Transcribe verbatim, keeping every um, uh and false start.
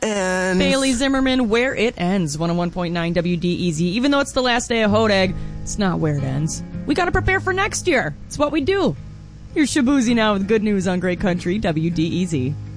ends. Bailey Zimmerman, where it ends. one oh one point nine W D E Z. Even though it's the last day of Hodag, it's not where it ends. We gotta prepare for next year. It's what we do. Here's Shabuzi now with good news on Great Country, W D E Z.